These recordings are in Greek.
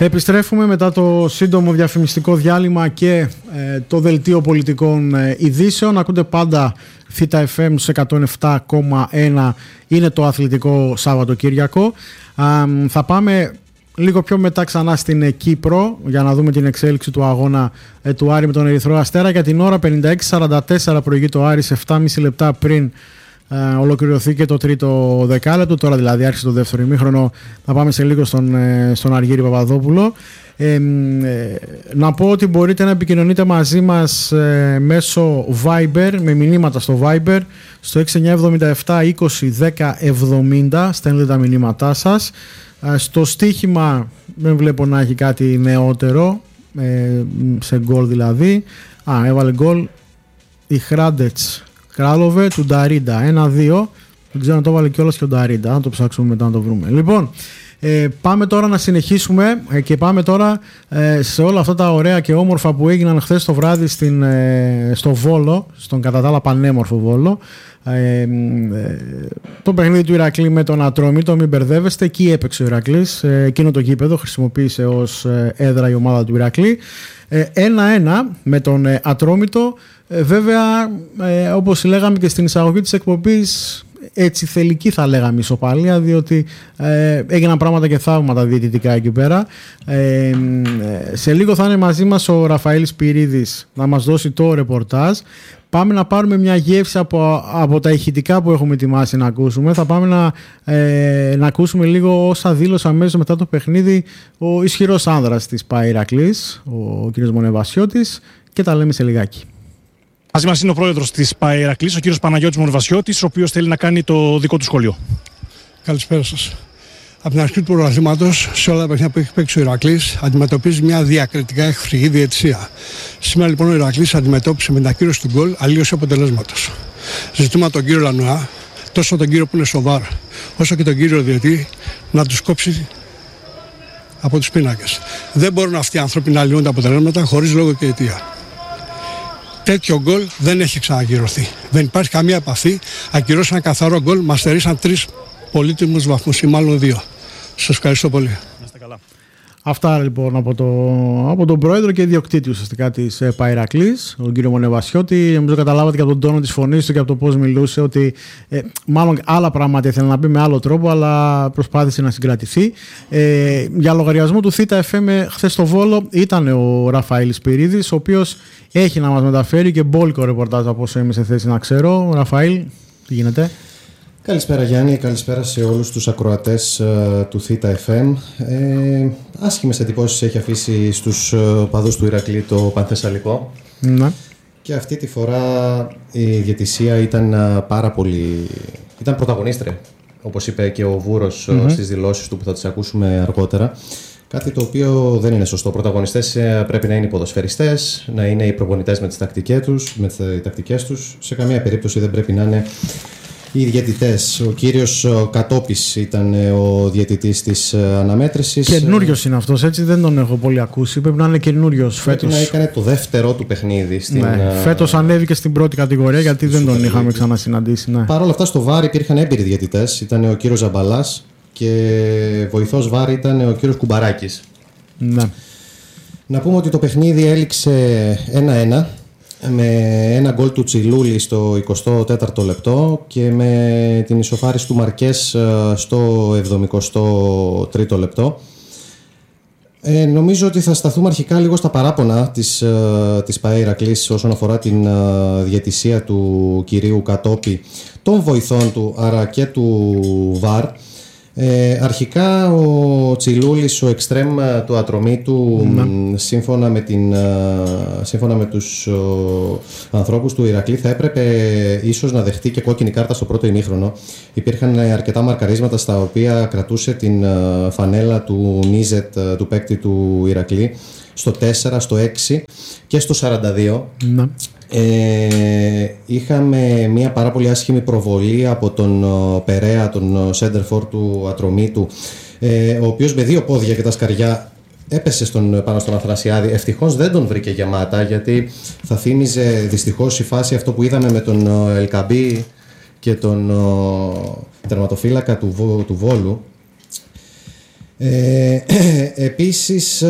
Επιστρέφουμε μετά το σύντομο διαφημιστικό διάλειμμα και το δελτίο πολιτικών ειδήσεων. Ακούτε πάντα Θήτα FM 107,1. Είναι το αθλητικό Σαββατοκύριακο. Θα πάμε λίγο πιο μετά ξανά στην Κύπρο για να δούμε την εξέλιξη του αγώνα του Άρη με τον Ερυθρό Αστέρα. Για την ώρα 56-44 προηγεί το Άρης 7,5 λεπτά πριν ολοκληρωθεί και το τρίτο δεκάλεπτο. Τώρα δηλαδή άρχισε το δεύτερο ημίχρονο. Θα πάμε σε λίγο στον Αργύρη Παπαδόπουλο. Να πω ότι μπορείτε να επικοινωνείτε μαζί μας μέσω Viber, με μηνύματα στο Viber στο 6977 20 10 70. Στέλνετε τα μηνύματά σας. Στο στοίχημα δεν βλέπω να έχει κάτι νεότερο, σε γκολ δηλαδή. Έβαλε γκολ η Χράντετς Κράλοβε του Νταρίντα 1-2. Δεν ξέρω αν το έβαλε κιόλας και ο Νταρίντα. Να το ψάξουμε μετά να το βρούμε. Λοιπόν, πάμε τώρα να συνεχίσουμε και πάμε τώρα σε όλα αυτά τα ωραία και όμορφα που έγιναν χθες το βράδυ στο Βόλο, στον κατά τα άλλα πανέμορφο Βόλο. Το παιχνίδι του Ηρακλή με τον Ατρόμητο, μην μπερδεύεστε, εκεί έπαιξε ο Ηρακλής, εκείνο το γήπεδο χρησιμοποίησε ως έδρα η ομάδα του Ηρακλή. 1-1 με τον Ατρόμητο. Βέβαια, όπως λέγαμε και στην εισαγωγή της εκπομπής, έτσι θελική θα λέγαμε ισοπαλία, διότι έγιναν πράγματα και θαύματα διαιτητικά εκεί πέρα. Σε λίγο θα είναι μαζί μας ο Ραφαήλ Πυρίδης να μας δώσει το ρεπορτάζ. Πάμε να πάρουμε μια γεύση από τα ηχητικά που έχουμε ετοιμάσει να ακούσουμε. Θα πάμε να ακούσουμε λίγο όσα δήλωσε αμέσως μετά το παιχνίδι ο ισχυρός άνδρας της ΠΑΕ Ηρακλής, ο κ. Μονεβασιώτης, και τα λέμε σε λιγάκι. Μαζί μας είναι ο πρόεδρος της ΠΑΕ Ηρακλής, ο κ. Παναγιώτης Μονεβασιώτης, ο οποίος θέλει να κάνει το δικό του σχόλιο. Καλησπέρα σας. Από την αρχή του πρωταθλήματος, σε όλα τα παιχνίδια που έχει παίξει ο Ηρακλής, αντιμετωπίζει μια διακριτικά εχθρική διαιτησία. Σήμερα λοιπόν ο Ηρακλής αντιμετώπισε με την ακύρωση του γκολ αλλίωση αποτελέσματος. Ζητούμε τον κύριο Λανουά, τόσο τον κύριο που είναι στο ΒΑΡ, όσο και τον κύριο διαιτή, να τους κόψει από τους πίνακες. Δεν μπορούν αυτοί οι άνθρωποι να αλλοιώνουν τα αποτελέσματα χωρίς λόγο και αιτία. Τέτοιο γκολ δεν έχει ξανακυρωθεί. Δεν υπάρχει καμία επαφή. Ακυρώσαν ένα καθαρό γκολ, μας στερήσαν 3 πολύτιμους βαθμούς ή μάλλον 2. Σας ευχαριστώ πολύ. Να είστε καλά. Αυτά λοιπόν από τον πρόεδρο και ιδιοκτήτη ουσιαστικά της ΠΑΕ Ηρακλής, τον κύριο Μονεβασιώτη. Νομίζω καταλάβατε και από τον τόνο της φωνής του και από το πώς μιλούσε ότι μάλλον άλλα πράγματα ήθελε να πει με άλλο τρόπο, αλλά προσπάθησε να συγκρατηθεί. Για λογαριασμό του Θήτα FM χθες στο Βόλο ήταν ο Ραφαήλ Πυρίδης, ο οποίος έχει να μας μεταφέρει και μπόλικο ρεπορτάζ από όσο είμαι σε θέση να ξέρω. Ραφαήλ, τι γίνεται? Καλησπέρα Γιάννη, καλησπέρα σε όλους τους ακροατές του Θήτα FM. Άσχημες εντυπώσεις έχει αφήσει στους παδούς του Ηρακλή το Πανθεσσαλικό. Ναι. Και αυτή τη φορά η διαιτησία ήταν πάρα πολύ... ήταν πρωταγωνίστρια, όπως είπε και ο Βούρος στις δηλώσεις του που θα τις ακούσουμε αργότερα. Κάτι το οποίο δεν είναι σωστό. Πρωταγωνιστές πρέπει να είναι οι ποδοσφαιριστές, να είναι οι προπονητές με τις τακτικές τους. Σε καμία περίπτωση δεν πρέπει να είναι οι διαιτητές. Ο κύριος Κατόπης ήταν ο διαιτητής της αναμέτρησης. Καινούριος είναι αυτός, έτσι, δεν τον έχω πολύ ακούσει. Πρέπει να είναι καινούριος φέτος. Πρέπει να έκανε το δεύτερο του παιχνίδι. Φέτος ανέβηκε στην πρώτη κατηγορία, γιατί δεν τον είχαμε ξανασυναντήσει. Ναι. Παρ' όλα αυτά στο ΒΑΡ υπήρχαν έμπειροι διαιτητές. Ήταν ο κύριος Ζαμπαλάς και βοηθός ΒΑΡ ήταν ο κύριος Κουμπαράκης. Ναι. Να πούμε ότι το παιχνίδι έληξε 1-1. Με ένα γκολ του Τσιλούλη στο 24ο λεπτό και με την ισοφάριση του Μαρκές στο 73ο λεπτό. Νομίζω ότι θα σταθούμε αρχικά λίγο στα παράπονα της ΠΑΕ Ηρακλής όσον αφορά την διαιτησία του κυρίου Κατόπη, των βοηθών του, άρα και του ΒΑΡ. Αρχικά ο Τσιλούλης, ο εξτρέμ του Ατρομήτου, σύμφωνα με τους ανθρώπους του Ηρακλή, θα έπρεπε ίσως να δεχτεί και κόκκινη κάρτα στο πρώτο ημίχρονο. Υπήρχαν αρκετά μαρκαρίσματα στα οποία κρατούσε την φανέλα του Νίζετ, του παίκτη του Ηρακλή, στο 4, στο 6 και στο 42. Ναι. Είχαμε μια πάρα πολύ άσχημη προβολή από τον Περέα, τον σέντερφορ του Ατρομήτου, ο οποίος με 2 πόδια και τα σκαριά έπεσε πάνω στον Αθανασιάδη. Ευτυχώς δεν τον βρήκε γεμάτα, γιατί θα θύμιζε δυστυχώς η φάση αυτό που είδαμε με τον Ελκαμπή και τον τερματοφύλακα του Βόλου. Επίσης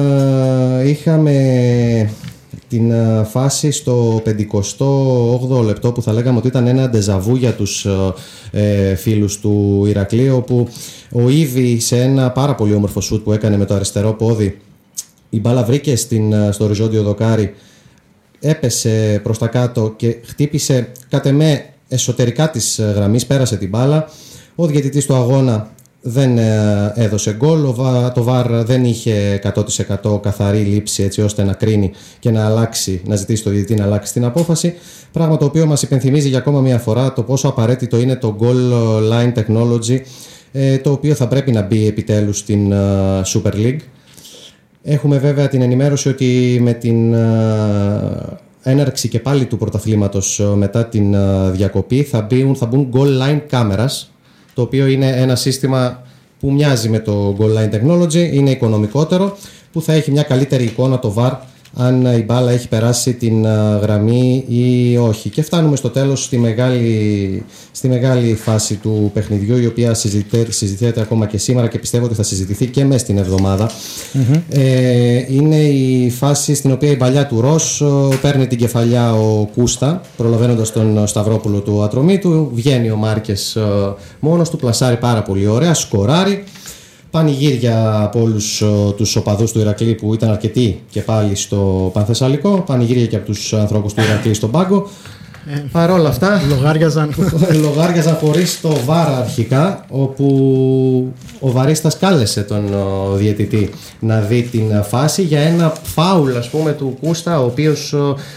είχαμε την φάση στο 58ο λεπτό που θα λέγαμε ότι ήταν ένα ντεζαβού για τους φίλους του Ηρακλή, όπου ο Ήβη σε ένα πάρα πολύ όμορφο σουτ που έκανε με το αριστερό πόδι, η μπάλα βρήκε στο οριζόντιο δοκάρι, έπεσε προς τα κάτω και χτύπησε κατ' εμέ εσωτερικά της γραμμής, πέρασε την μπάλα. Ο διαιτητής του αγώνα δεν έδωσε γκολ, το VAR δεν είχε 100% καθαρή λήψη έτσι ώστε να κρίνει και να ζητήσει το διαιτητή να αλλάξει την απόφαση, πράγμα το οποίο μας υπενθυμίζει για ακόμα μια φορά το πόσο απαραίτητο είναι το goal line technology, το οποίο θα πρέπει να μπει επιτέλους στην Super League. Έχουμε βέβαια την ενημέρωση ότι με την έναρξη και πάλι του πρωταθλήματος μετά την διακοπή θα μπουν goal line cameras, το οποίο είναι ένα σύστημα που μοιάζει με το goal line technology, είναι οικονομικότερο, που θα έχει μια καλύτερη εικόνα το VAR αν η μπάλα έχει περάσει την γραμμή ή όχι. Και φτάνουμε στο τέλος στη μεγάλη φάση του παιχνιδιού, η οποία συζητιέται ακόμα και σήμερα και πιστεύω ότι θα συζητηθεί και μέσα στην εβδομάδα. Είναι η φάση στην οποία η παλιά του Ρος παίρνει την κεφαλιά ο Κούστα, προλαβαίνοντας τον Σταυρόπουλο του Ατρομήτου. Βγαίνει ο Μάρκες μόνος του, πλασάρει πάρα πολύ ωραία, σκοράρει. Πανηγύρια από όλους τους οπαδούς του Ηρακλή που ήταν αρκετοί και πάλι στο Πανθεσσαλικό, πανηγύρια και από τους ανθρώπους του Ηρακλή στον πάγκο. Παρ' όλα αυτά λογάριαζαν χωρίς το VAR αρχικά, όπου ο βαρίστας κάλεσε τον διαιτητή να δει την φάση για ένα φάουλ, ας πούμε, του Κούστα, ο οποίος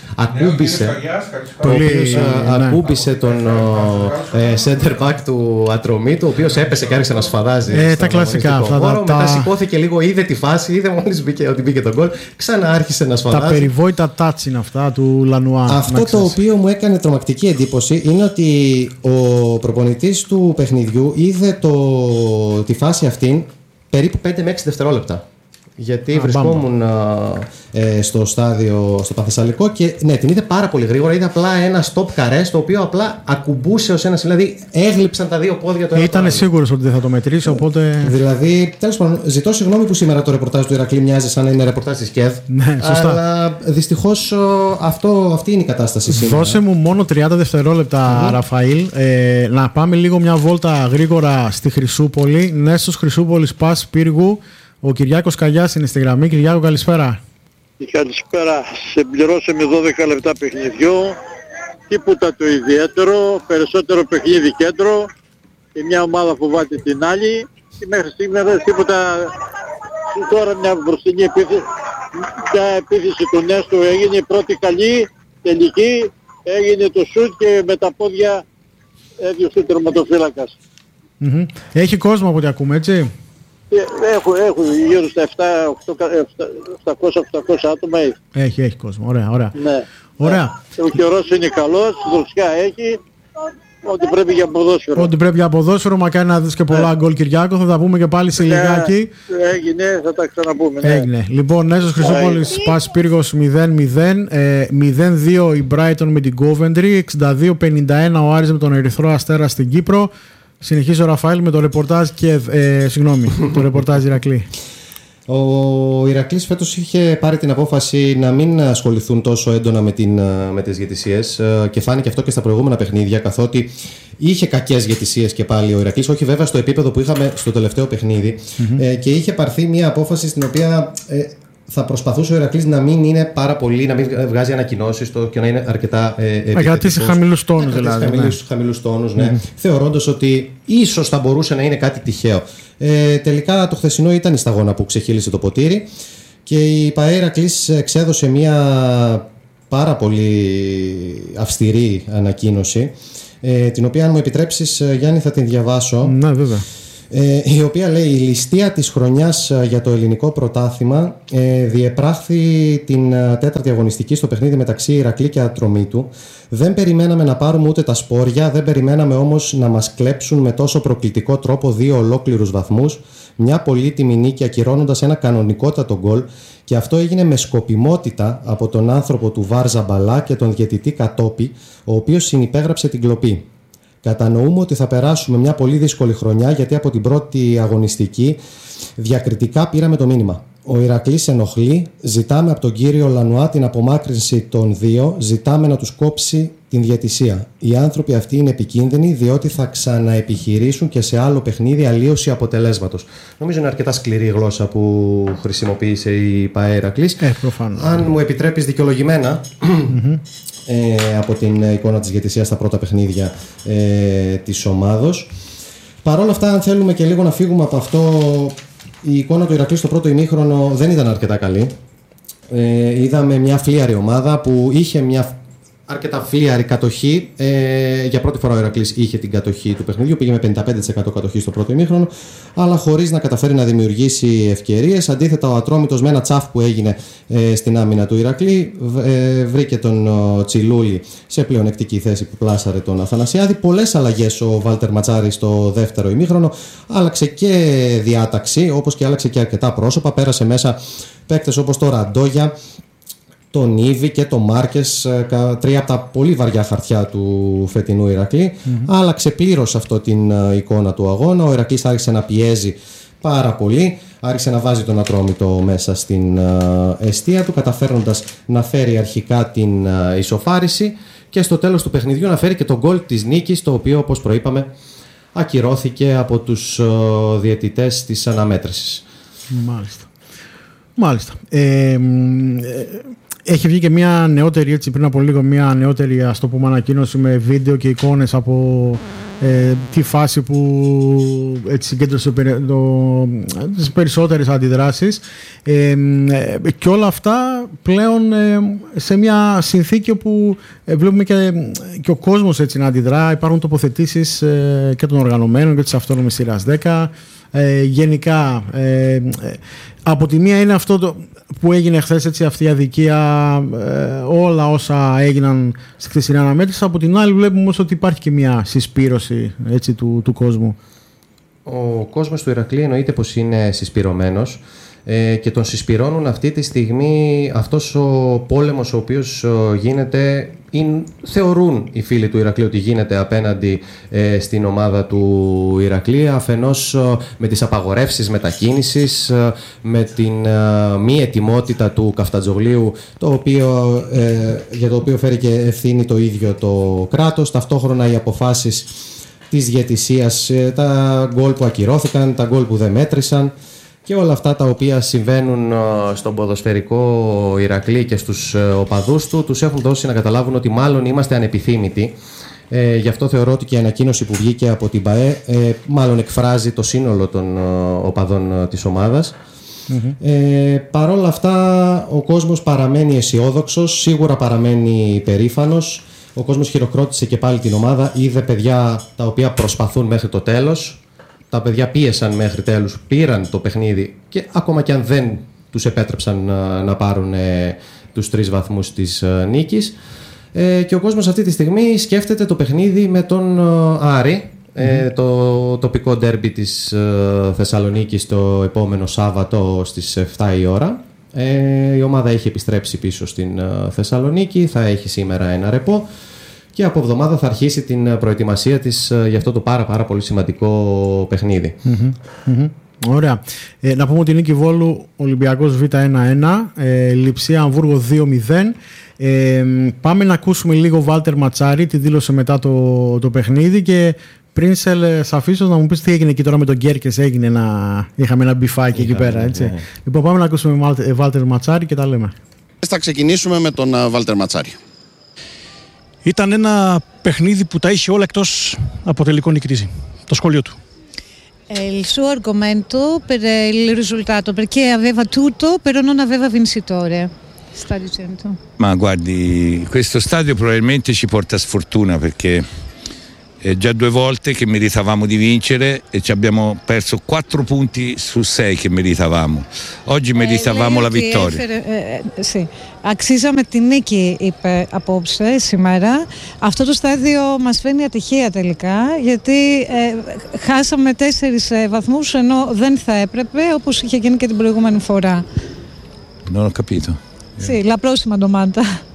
ακούμπησε τον center back του Ατρομήτου, ο οποίος έπεσε και άρχισε να σφαδάζει τα κλασικά αυτά. Μετά σηκώθηκε λίγο, είδε τη φάση, είδε μόλις ότι μπήκε τον γκολ, ξανά άρχισε να σφαδάζει. Τα περιβόητα touch είναι αυτά του Λανουά. Αυτό το οποίο μου έκανε τρομακτική εντύπωση είναι ότι ο προπονητής του παιχνιδιού είδε τη φάση αυτή περίπου 5 με 6 δευτερόλεπτα. Γιατί βρισκόμουν στο στάδιο, στο Πανθεσσαλικό, και ναι, την είδε πάρα πολύ γρήγορα. Είδε απλά ένα stop καρέ, το οποίο απλά ακουμπούσε ως ένας, δηλαδή έγλειψαν τα δύο πόδια του. Ήταν σίγουρος ότι δεν θα το μετρήσει, οπότε. Δηλαδή, τέλος πάντων, ζητώ συγγνώμη που σήμερα το ρεπορτάζ του Ηρακλή μοιάζει σαν να είναι ρεπορτάζ της ΚΕΔ. Ναι, σωστά. Αλλά δυστυχώς αυτή είναι η κατάσταση σήμερα. Δώσε μου μόνο 30 δευτερόλεπτα, Ραφαήλ. Να πάμε λίγο μια βόλτα γρήγορα στη Χρυσούπολη. Νέστος Χρυσούπολης Πας Πύργου. Ο Κυριάκος Καγιάς είναι στη γραμμή. Κυριάκο, καλησπέρα. Καλησπέρα. Συμπληρώσαμε 12 λεπτά παιχνιδιού. Τίποτα το ιδιαίτερο. Περισσότερο παιχνίδι κέντρο. Η μια ομάδα φοβάται την άλλη. Και μέχρι σήμερα τίποτα. Τώρα μια μπροστινή επίθεση του Νέστου έγινε η πρώτη καλή. Τελική. Έγινε το σουτ και με τα πόδια έδιωσε ο τερματοφύλακας. Έχει κόσμο από ό,τι ακούμε, έτσι. Έχουν γύρω στα 700-800 άτομα. Έχει κόσμο. Ωραία. Ναι. Ωραία. Ο καιρός είναι καλός, δροσιά έχει. Ό,τι πρέπει για ποδόσφαιρο. Ό,τι πρέπει για ποδόσφαιρο, μακάρι να δεις και πολλά γκολ, Κυριάκο. Θα τα πούμε και πάλι σε λιγάκι. Έγινε, θα τα ξαναπούμε. Ναι. Έγινε. Λοιπόν, Νέστος Χρυσούπολης Πας Πύργος 0-0. 0-2 η Brighton με την Coventry. 62-51 ο Άρης με τον Ερυθρό Αστέρα στην Κύπρο. Συνεχίζει ο Ραφαήλ με το ρεπορτάζ το ρεπορτάζ Ηρακλή. Ο Ηρακλής φέτος είχε πάρει την απόφαση να μην ασχοληθούν τόσο έντονα με τις διαιτησίες, και φάνηκε αυτό και στα προηγούμενα παιχνίδια, καθότι είχε κακές διαιτησίες και πάλι ο Ηρακλής, όχι βέβαια στο επίπεδο που είχαμε στο τελευταίο παιχνίδι, και είχε πάρθει μια απόφαση στην οποία θα προσπαθούσε ο Ηρακλής να μην είναι πάρα πολύ, να μην βγάζει ανακοινώσεις και να είναι αρκετά γιατί σε χαμηλούς τόνους δηλαδή. Χαμηλούς τόνους, ναι. Θεωρώντας ότι ίσως θα μπορούσε να είναι κάτι τυχαίο. Τελικά το χθεσινό ήταν η σταγόνα που ξεχύλισε το ποτήρι, και η ΠΑΕ Ηρακλής εξέδωσε μια πάρα πολύ αυστηρή ανακοίνωση, την οποία, αν μου επιτρέψεις, Γιάννη, θα την διαβάσω. Ναι, βέβαια. Η οποία λέει: η ληστεία της χρονιάς για το ελληνικό πρωτάθλημα διεπράχθη την τέταρτη αγωνιστική στο παιχνίδι μεταξύ Ηρακλή και Ατρομήτου. Δεν περιμέναμε να πάρουμε ούτε τα σπόρια, δεν περιμέναμε όμως να μας κλέψουν με τόσο προκλητικό τρόπο 2 ολόκληρους βαθμούς. Μια πολύτιμη νίκη, ακυρώνοντας ένα κανονικότατο γκολ, και αυτό έγινε με σκοπιμότητα από τον άνθρωπο του Βάρ Ζαμπαλά και τον διαιτητή Κατόπη, ο οποίος συνυπέγραψε την κλοπή. Κατανοούμε ότι θα περάσουμε μια πολύ δύσκολη χρονιά, γιατί από την πρώτη αγωνιστική διακριτικά πήραμε το μήνυμα. Ο Ηρακλής ενοχλεί, ζητάμε από τον κύριο Λανουά την απομάκρυνση των δύο, ζητάμε να τους κόψει την διαιτησία. Οι άνθρωποι αυτοί είναι επικίνδυνοι, διότι θα ξαναεπιχειρήσουν και σε άλλο παιχνίδι αλλίωση αποτελέσματος. Νομίζω είναι αρκετά σκληρή η γλώσσα που χρησιμοποίησε η ΠΑΕ Ηρακλής. Αν μου επιτρέπεις, δικαιολογημένα, από την εικόνα της διαιτησίας στα πρώτα παιχνίδια της ομάδος. Παρ' όλα αυτά, αν θέλουμε και λίγο να φύγουμε από αυτό, η εικόνα του Ηρακλή στο πρώτο ημίχρονο δεν ήταν αρκετά καλή. Είδαμε μια φλίαρη ομάδα που είχε μια αρκετά φλίαρη κατοχή. Για πρώτη φορά ο Ηρακλής είχε την κατοχή του παιχνιδιού, πήγε με 55% κατοχή στο πρώτο ημίχρονο, αλλά χωρίς να καταφέρει να δημιουργήσει ευκαιρίες. Αντίθετα, ο Ατρόμητος με ένα τσάφ που έγινε στην άμυνα του Ηρακλή βρήκε τον Τσιλούλη σε πλεονεκτική θέση που πλάσαρε τον Αθανασιάδη. Πολλές αλλαγές ο Βάλτερ Ματσάρη στο δεύτερο ημίχρονο. Άλλαξε και διάταξη, όπως και άλλαξε και αρκετά πρόσωπα. Πέρασε μέσα παίκτες όπως το Ραντόγια, τον Ήβη και τον Μάρκες, τρία από τα πολύ βαριά χαρτιά του φετινού Ηρακλή. Άλλαξε πλήρως αυτό την εικόνα του αγώνα. Ο Ηρακλής άρχισε να πιέζει πάρα πολύ, άρχισε να βάζει τον Ατρόμητο μέσα στην εστία του, καταφέρνοντας να φέρει αρχικά την ισοφάριση και στο τέλος του παιχνιδιού να φέρει και τον γκολ της νίκης, το οποίο, όπως προείπαμε, ακυρώθηκε από τους διαιτητές της αναμέτρησης. Μάλιστα. Έχει βγει και μια νεότερη, έτσι πριν από λίγο, μια νεότερη, ας το πούμε, ανακοίνωση με βίντεο και εικόνες από τη φάση που έτσι συγκέντρωσε τις περισσότερες αντιδράσεις, και όλα αυτά πλέον σε μια συνθήκη όπου βλέπουμε και ο κόσμος έτσι να αντιδρά. Υπάρχουν τοποθετήσεις και των οργανωμένων και της αυτόνομης σειράς 10. Γενικά, από τη μία είναι αυτό που έγινε χθες, έτσι, αυτή η αδικία, όλα όσα έγιναν στη χθεσινή αναμέτρηση. Από την άλλη βλέπουμε όμως ότι υπάρχει και μια συσπήρωση, έτσι, του κόσμου. Ο κόσμος του Ηρακλή εννοείται πως είναι συσπυρωμένος και τον συσπυρώνουν αυτή τη στιγμή. Αυτός ο πόλεμος ο οποίος γίνεται, θεωρούν οι φίλοι του Ηρακλή ότι γίνεται απέναντι στην ομάδα του Ηρακλή, αφενός με τις απαγορεύσεις μετακίνησης, με την μη ετοιμότητα του Καφτατζογλίου, για το οποίο φέρει και ευθύνη το ίδιο το κράτος. Ταυτόχρονα οι αποφάσεις της διαιτησίας, τα γκολ που ακυρώθηκαν, τα γκολ που δεν μέτρησαν και όλα αυτά τα οποία συμβαίνουν στον ποδοσφαιρικό Ηρακλή και στους οπαδούς του, τους έχουν δώσει να καταλάβουν ότι μάλλον είμαστε ανεπιθύμητοι. Γι' αυτό θεωρώ ότι και η ανακοίνωση που βγήκε από την ΠΑΕ μάλλον εκφράζει το σύνολο των οπαδών της ομάδας. Παρ' όλα αυτά, ο κόσμος παραμένει αισιόδοξος, σίγουρα παραμένει περήφανος. Ο κόσμος χειροκρότησε και πάλι την ομάδα, είδε παιδιά τα οποία προσπαθούν μέχρι το τέλος. Τα παιδιά πίεσαν μέχρι τέλους, πήραν το παιχνίδι και ακόμα και αν δεν τους επέτρεψαν να πάρουν τους 3 βαθμούς της νίκης. Και ο κόσμος αυτή τη στιγμή σκέφτεται το παιχνίδι με τον Άρη, το τοπικό ντέρμπι της Θεσσαλονίκης, το επόμενο Σάββατο στις 7 η ώρα. Η ομάδα έχει επιστρέψει πίσω στην Θεσσαλονίκη, θα έχει σήμερα ένα ρεπό και από εβδομάδα θα αρχίσει την προετοιμασία της για αυτό το πάρα πολύ σημαντικό παιχνίδι. Ωραία. Να πούμε ότι νίκη Βόλου, Ολυμπιακός Β 1-1, Λειψία Αμβούργο 2-0. Πάμε να ακούσουμε λίγο Βάλτερ Ματσάρη, τι δήλωσε μετά το παιχνίδι, και πριν σε αφήσω να μου πεις τι έγινε εκεί τώρα με τον Γκέρκες. Είχαμε ένα μπιφάκι εκεί πέρα, έτσι. Λοιπόν, πάμε να ακούσουμε Βάλτερ Ματσάρη και τα λέμε. Θα ξεκινήσουμε με τον Βάλτερ Ματσάρη. Ήταν ένα παιχνίδι που τα είχε όλα εκτός από τελικό νικητή. Το σχόλιο του. Il suo argomento per il risultato, perché aveva tutto però non aveva vincitore, sta dicendo. Ma guardi, questo stadio probabilmente ci porta sfortuna, perché è già 2 volte che meritavamo di vincere e ci abbiamo perso 4 punti su 6 che meritavamo. Oggi meritavamo la vittoria. Sì. Αξίζαμε τη νίκη, είπε απόψε, σήμερα. Αυτό το στάδιο μας φαίνει ατυχία τελικά, γιατί χάσαμε 4 βαθμούς ενώ δεν θα έπρεπε, όπως είχε γίνει και την προηγούμενη φορά. Non ho capito. Sì, la prossima domanda.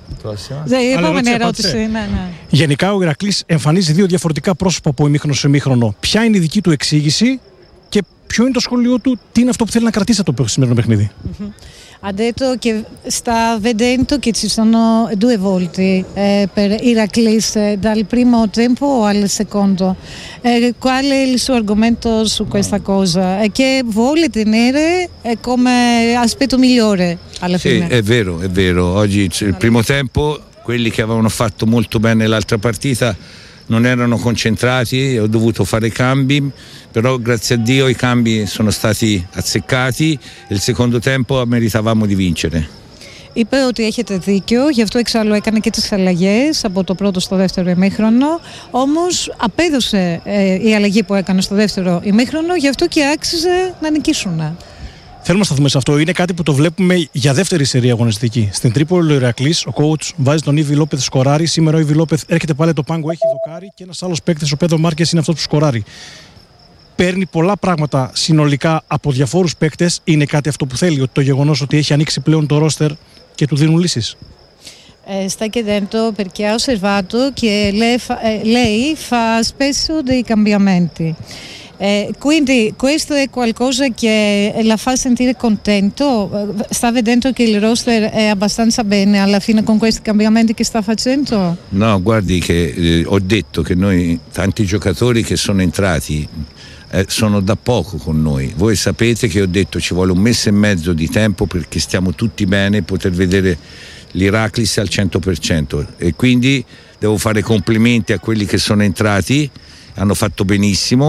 Η επόμενη ερώτηση. Ναι. Γενικά ο Ηρακλής εμφανίζει δύο διαφορετικά πρόσωπα από ημίχρονο σε ημίχρονο. Ποια είναι η δική του εξήγηση και ποιο είναι το σχόλιο του, τι είναι αυτό που θέλει να kratήσει από το σημερινό παιχνίδι? Ha detto che sta vedendo che ci sono due volti per Iraklis dal primo tempo al secondo. Qual è il suo argomento su questa cosa? Che vuole tenere come aspetto migliore alla fine? Sì, è vero. Oggi il primo tempo, quelli che avevano fatto molto bene l'altra partita non erano concentrati, ho dovuto fare cambi, però grazie a Dio i cambi sono stati azzeccati e il secondo tempo meritavamo di vincere. Είπε ότι έχετε δίκιο, γι' αυτό εξάλλου έκανε και τις αλλαγές από το πρώτο στο δεύτερο ημίχρονο, όμως απέδωσε η αλλαγή που έκανε στο δεύτερο ημίχρονο, γι' αυτό και άξιζε να νικήσουν. Θέλουμε να σταθούμε σε αυτό. Είναι κάτι που το βλέπουμε για δεύτερη σερία αγωνιστική. Στην Τρίπολη ο Ηρακλής, ο coach βάζει τον Ήβι Λόπεθ σκοράρει. Σήμερα ο Ήβι Λόπεθ έρχεται πάλι το πάγκο, έχει δοκάρει και ένας άλλος παίκτης, ο Πέδρο Μάρκες, είναι αυτός που σκοράρει. Παίρνει πολλά πράγματα συνολικά από διαφόρους παίκτες. Είναι κάτι αυτό που θέλει, ότι το γεγονός ότι έχει ανοίξει πλέον το ρόστερ και του δίνουν λύσεις? Sta chiedendo perché ha osservato che lei fa spesso dei cambiamenti. Quindi questo è qualcosa che la fa sentire contento? Sta vedendo che il roster è abbastanza bene alla fine con questi cambiamenti che sta facendo? No, guardi che ho detto che noi tanti giocatori che sono entrati sono da poco con noi. Voi sapete che ho detto ci vuole un mese e mezzo di tempo perché stiamo tutti bene, poter vedere l'Iraklis al 100%, e quindi devo fare complimenti a quelli che sono entrati, hanno fatto benissimo,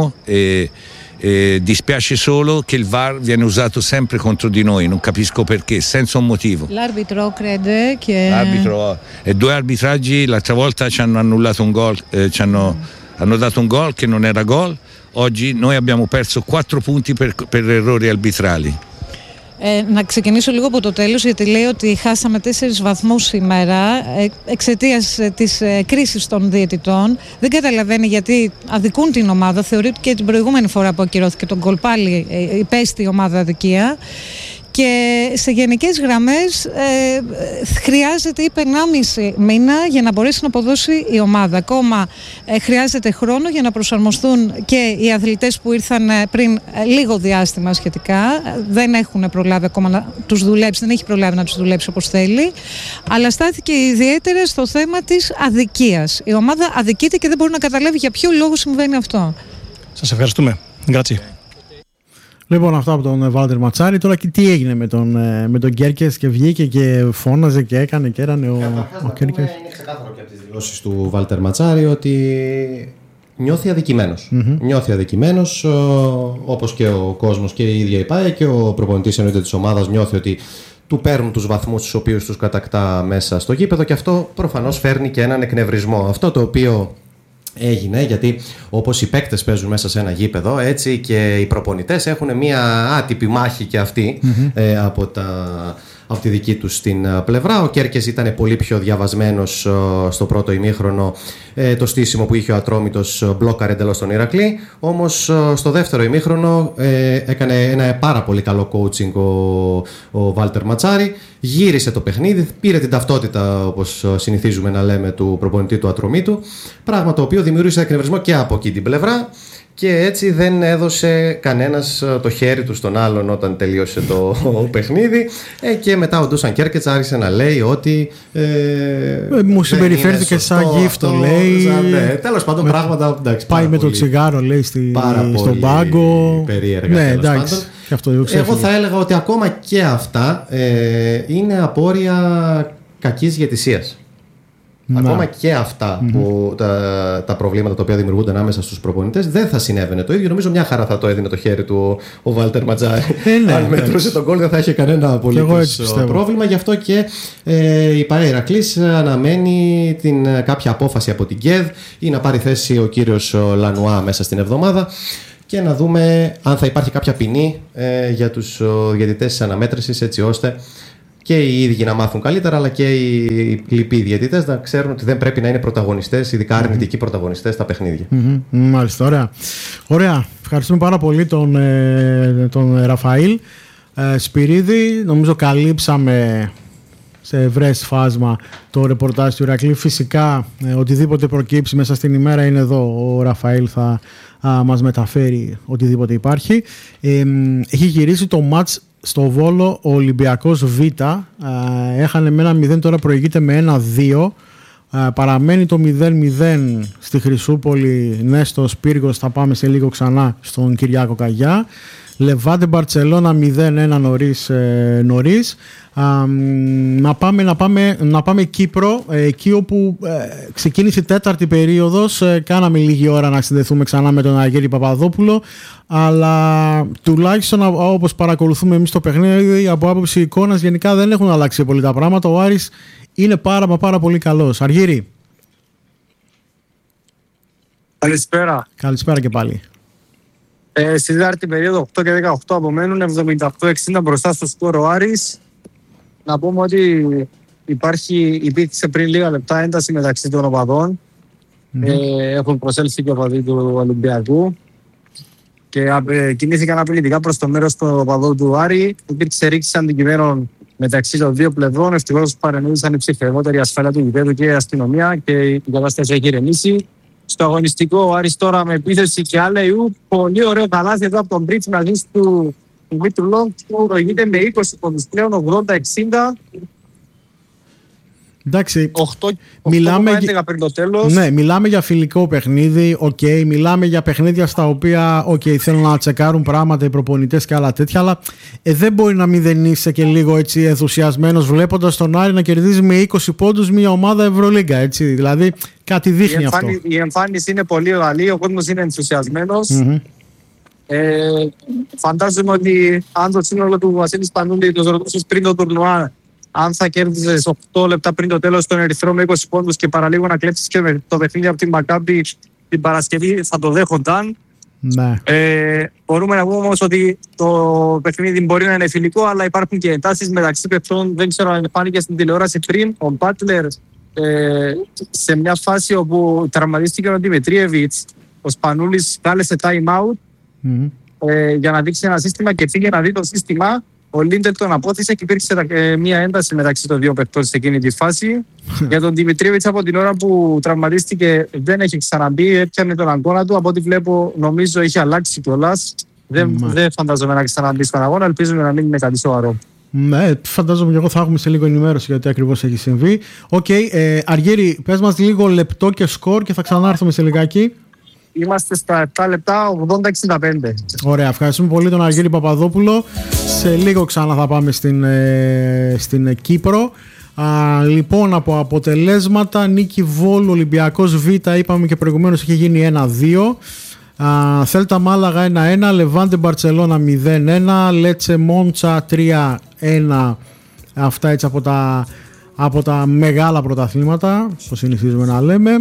e dispiace solo che il VAR viene usato sempre contro di noi, non capisco perché, senza un motivo. L'arbitro crede che... L'arbitro, e due arbitraggi, l'altra volta ci hanno annullato un gol, hanno dato un gol che non era gol. Oggi noi abbiamo perso 4 punti per errori arbitrali. Να ξεκινήσω λίγο από το τέλος, γιατί λέει ότι χάσαμε 4 βαθμούς σήμερα εξαιτίας της κρίσης των διαιτητών. Δεν καταλαβαίνει γιατί αδικούν την ομάδα. Θεωρεί ότι και την προηγούμενη φορά που ακυρώθηκε τον γκολ πάλι υπέστη η ομάδα αδικία. Και σε γενικές γραμμές χρειάζεται, είπε, 1,5 μήνα για να μπορέσει να αποδώσει η ομάδα. Ακόμα χρειάζεται χρόνο για να προσαρμοστούν και οι αθλητές που ήρθαν πριν λίγο διάστημα σχετικά. Δεν έχουν προλάβει ακόμα να τους δουλέψει, δεν έχει προλάβει να τους δουλέψει όπως θέλει. Αλλά στάθηκε ιδιαίτερα στο θέμα της αδικίας. Η ομάδα αδικείται και δεν μπορεί να καταλάβει για ποιο λόγο συμβαίνει αυτό. Σας ευχαριστούμε. Grazie. Λοιπόν, αυτά από τον Βάλτερ Ματσάρη. Τώρα και τι έγινε με τον Κέρκες, και βγήκε και φώναζε και έκανε και έρανε ο Κέρκες. Είναι ξεκάθαρο και από τις δηλώσεις του Βάλτερ Ματσάρη ότι νιώθει αδικημένος. Νιώθει αδικημένος, όπως και ο κόσμος και η ίδια η ΠΑΕ, και ο προπονητής εννοείται της ομάδας νιώθει ότι του παίρνουν τους βαθμούς τους οποίους τους κατακτά μέσα στο γήπεδο, και αυτό προφανώς φέρνει και έναν εκνευρισμό. Αυτό το οποίο έγινε, γιατί όπως οι παίκτες παίζουν μέσα σε ένα γήπεδο, έτσι και οι προπονητές έχουν μια άτυπη μάχη και αυτοί από τη δική τους την πλευρά. Ο Κέρκες ήταν πολύ πιο διαβασμένος στο πρώτο ημίχρονο. Το στήσιμο που είχε ο Ατρόμητος μπλόκαρε εντελώς τον Ηρακλή. Όμως στο δεύτερο ημίχρονο έκανε ένα πάρα πολύ καλό coaching ο Βάλτερ Ματσάρη. Γύρισε το παιχνίδι, πήρε την ταυτότητα, όπως συνηθίζουμε να λέμε, του προπονητή του Ατρομήτου. Πράγμα το οποίο δημιούργησε εκνευρισμό και από εκεί την πλευρά. Και έτσι δεν έδωσε κανένας το χέρι του στον άλλον όταν τελείωσε το παιχνίδι. Και μετά ο Ντούσαν Κέρκετς άρχισε να λέει ότι μου συμπεριφέρθηκε σαν γύφτο, λέει. Τέλος πάντων, πράγματα. Εντάξει, πάει με το τσιγάρο, λέει, στον πάγκο. Περίεργα. Ναι, εντάξει. Εγώ θα έλεγα ότι ακόμα και αυτά είναι απόρρια κακής διαιτησίας. Ακόμα και αυτά που τα προβλήματα τα οποία δημιουργούνται ανάμεσα στους προπονητές, δεν θα συνέβαινε το ίδιο. Νομίζω μια χαρά θα το έδινε το χέρι του ο Βάλτερ Ματζάρη. Αν μετρούσε τον γκολ, δεν θα είχε κανένα απολύτως πρόβλημα. Γι' αυτό και η ΠΑΕ Ηρακλής αναμένει κάποια απόφαση από την ΚΕΔ ή να πάρει θέση ο κύριος Λανουά μέσα στην εβδομάδα, και να δούμε αν θα υπάρχει κάποια ποινή για τους διαιτητές της αναμέτρησης, έτσι ώστε και οι ίδιοι να μάθουν καλύτερα, αλλά και οι λοιποί διαιτητές να ξέρουν ότι δεν πρέπει να είναι πρωταγωνιστές, ειδικά αρνητικοί πρωταγωνιστές στα παιχνίδια. Μάλιστα, ωραία. Ευχαριστούμε πάρα πολύ τον Ραφαήλ Σπυρίδη. Νομίζω καλύψαμε σε ευρές φάσμα το ρεπορτάζ του Ηρακλή. Φυσικά οτιδήποτε προκύψει μέσα στην ημέρα είναι εδώ. Ο Ραφαήλ θα μας μεταφέρει οτιδήποτε υπάρχει. Έχει γυρίσει το μάτς στο Βόλο ο Ολυμπιακός Β. Έχανε με 1-0, τώρα προηγείται με 1-2. Παραμένει το 0-0 στη Χρυσούπολη. Νέστος Πύργος, θα πάμε σε λίγο ξανά στον Κυριάκο Καγιά. Λεβάντε Μπαρτσελώνα 0-1 νωρίς. Να πάμε Κύπρο, εκεί όπου ξεκίνησε η τέταρτη περίοδος. Κάναμε λίγη ώρα να συνδεθούμε ξανά με τον Αργύρη Παπαδόπουλο, αλλά τουλάχιστον όπως παρακολουθούμε εμείς το παιχνίδι, από άποψη εικόνας γενικά δεν έχουν αλλάξει πολύ τα πράγματα. Ο Άρης είναι πάρα πολύ καλός. Αργύρη. Καλησπέρα. Καλησπέρα και πάλι. Στη τέταρτη περίοδο 8 και 18 απομένουν, 78-60 μπροστά στο σκορ ο Άρης. Να πούμε ότι υπήρξε πριν λίγα λεπτά ένταση μεταξύ των οπαδών. Έχουν προσέλθει και οπαδοί του Ολυμπιακού και κινήθηκαν απειλητικά προς το μέρος του οπαδού του Άρη. Υπήρξε ρήξη αντικειμένων μεταξύ των δύο πλευρών. Ευτυχώς παρενέβησαν η ψηφιαγότερη ασφάλεια του γηπέδου και η αστυνομία και η κατάσταση έχει ηρεμήσει. Στο αγωνιστικό ο Άρης τώρα με επίθεση και Αλεϊού. Πολύ ωραίο καλάθι εδώ από τον Μπρίτς μαζί του Δημήτρου Λόγκ που προηγείται με 20 πόντους πλέον, 80-60. Εντάξει, 8,11 πριν το τέλος. Ναι, μιλάμε για φιλικό παιχνίδι, μιλάμε για παιχνίδια στα οποία θέλουν να τσεκάρουν πράγματα οι προπονητές και άλλα τέτοια, αλλά δεν μπορεί να μην δεν είσαι και λίγο έτσι ενθουσιασμένος βλέποντας τον Άρη να κερδίζει με 20 πόντους μια ομάδα Ευρωλίγκα, έτσι, δηλαδή κάτι δείχνει αυτό. Η εμφάνιση είναι πολύ καλή, ο κόσμος είναι ενθουσιασμένος. Φαντάζομαι ότι αν το σύνολο του Βασίλη Πανούλη τους ρωτούσες πριν το τουρνουά, αν θα κέρδιζες 8 λεπτά πριν το τέλος τον Ερυθρό με 20 πόντους και παραλίγο να κλέψεις και το παιχνίδι από την Μακάμπη την Παρασκευή, θα το δέχονταν. Ναι. Μπορούμε να πούμε όμως ότι το παιχνίδι μπορεί να είναι φιλικό, αλλά υπάρχουν και εντάσεις μεταξύ παιχτών. Δεν ξέρω αν φάνηκε στην τηλεόραση πριν. Ο Μπάτλερ σε μια φάση όπου τραυματίστηκε ο Δημητρίεβιτς, ο Σπανούλης κάλεσε time out για να δείξει ένα σύστημα και πήγε να δει το σύστημα. Ο Λίντελ τον απόθυσε και υπήρξε μια ένταση μεταξύ των δύο παιχτών σε εκείνη τη φάση. Για τον Δημητρίεβιτς από την ώρα που τραυματίστηκε δεν έχει ξαναμπεί, έπιανε τον αγκώνα του. Από ό,τι βλέπω, νομίζω έχει αλλάξει κιόλας. Δεν φαντάζομαι να ξαναμπεί στον αγώνα. Ελπίζουμε να μην είναι κάτι σοβαρό. Ναι, φαντάζομαι και εγώ θα έχουμε σε λίγο ενημέρωση για τι ακριβώς έχει συμβεί. Αργύρη, πες μας λίγο λεπτό και σκορ και θα ξανάρθουμε σε λιγάκι. Είμαστε στα 7 λεπτά, 80-65. Ωραία, ευχαριστούμε πολύ τον Αργύρη Παπαδόπουλο. Σε λίγο ξανά θα πάμε στην Κύπρο. Λοιπόν, από αποτελέσματα, νίκη Βόλου, Ολυμπιακός Β, είπαμε και προηγουμένως, είχε γίνει 1-2. Θέλτα Μάλαγα 1-1, Λεβάντε Μπαρτσελώνα 0-1, Λέτσε Μόντσα 3-1. Αυτά έτσι από τα μεγάλα πρωταθλήματα, όπως συνηθίζουμε να λέμε.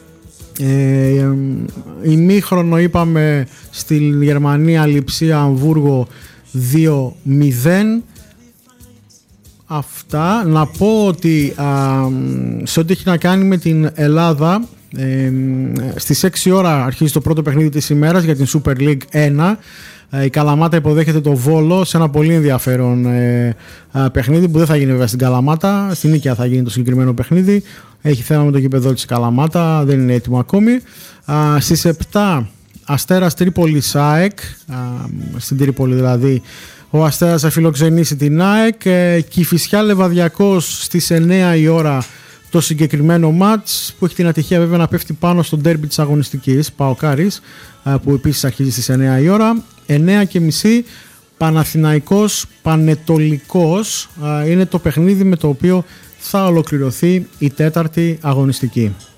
Ημίχρονο είπαμε στη Γερμανία, Λειψία, Αμβούργο 2-0. Αυτά. Να πω ότι σε ό,τι έχει να κάνει με την Ελλάδα, στις 6 ώρα αρχίζει το πρώτο παιχνίδι της ημέρας για την Super League 1. Η Καλαμάτα υποδέχεται το Βόλο σε ένα πολύ ενδιαφέρον παιχνίδι που δεν θα γίνει βέβαια στην Καλαμάτα. Στην Νίκαια θα γίνει το συγκεκριμένο παιχνίδι. Έχει θέμα με το γήπεδο της Καλαμάτα, δεν είναι έτοιμο ακόμη. Στις 7 Αστέρας Τρίπολης ΑΕΚ, στην Τρίπολη δηλαδή. Ο Αστέρας θα φιλοξενήσει την ΑΕΚ. Κηφισιά Λεβαδιακός στις 9 η ώρα το συγκεκριμένο μάτς, που έχει την ατυχία βέβαια να πέφτει πάνω στο ντέρμπι της αγωνιστικής, ΠΑΟΚ-Άρης, που επίσης αρχίζει στις 9 η ώρα. 9:30 Παναθηναϊκός Πανετολικός είναι το παιχνίδι με το οποίο θα ολοκληρωθεί η τέταρτη αγωνιστική.